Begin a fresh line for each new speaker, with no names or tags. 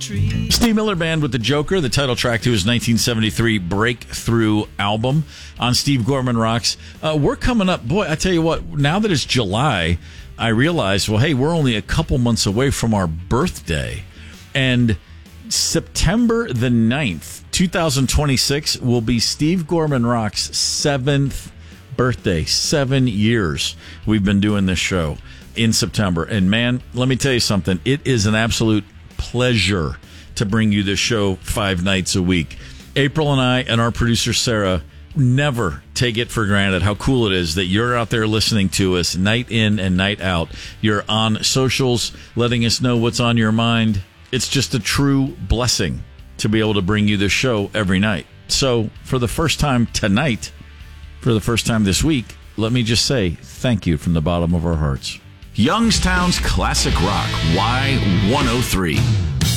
Steve Miller Band with The Joker, the title track to his 1973 Breakthrough album on Steve Gorman Rocks. We're coming up. Boy, I tell you what, now that it's July, I realized, well, hey, we're only a couple months away from our birthday. And September the 9th, 2026, will be Steve Gorman Rocks' 7th birthday. 7 years we've been doing this show in September. And man, let me tell you something. It is an absolute pleasure to bring you this show 5 nights a week. April and I and our producer Sarah never take it for granted how cool it is that you're out there listening to us night in and night out. You're on socials letting us know what's on your mind. It's just a true blessing to be able to bring you this show every night. So for the first time tonight, for the first time this week, let me just say thank you from the bottom of our hearts.
Youngstown's Classic Rock, Y103.